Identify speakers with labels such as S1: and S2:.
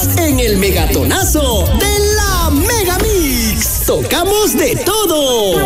S1: en el Megatonazo de la Megamix. Tocamos de todo.